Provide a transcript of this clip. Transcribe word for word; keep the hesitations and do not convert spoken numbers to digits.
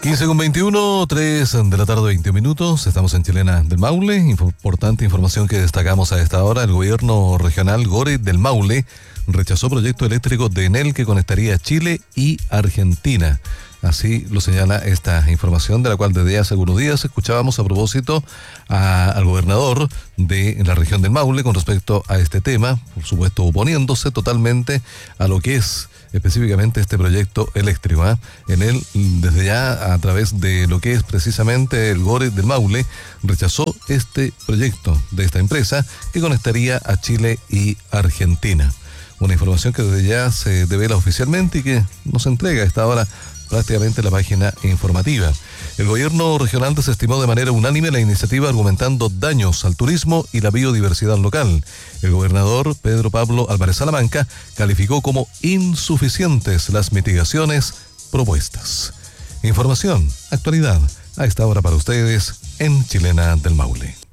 quince con veintiuno, tres de la tarde, veinte minutos. Estamos en Chilena del Maule. Importante información que destacamos a esta hora. El gobierno regional Gore del Maule rechazó proyecto eléctrico de Enel que conectaría Chile y Argentina. Así lo señala esta información, de la cual desde hace algunos días escuchábamos a propósito a, al gobernador de la región del Maule con respecto a este tema, por supuesto oponiéndose totalmente a lo que es específicamente este proyecto eléctrico. ¿eh? En él, desde ya, a través de lo que es precisamente el Gore del Maule, rechazó este proyecto de esta empresa que conectaría a Chile y Argentina. Una información que desde ya se devela oficialmente y que nos entrega a esta hora prácticamente la página informativa. El gobierno regional desestimó de manera unánime la iniciativa argumentando daños al turismo y la biodiversidad local. El gobernador Pedro Pablo Álvarez Salamanca calificó como insuficientes las mitigaciones propuestas. Información, actualidad, a esta hora para ustedes en Chilena del Maule.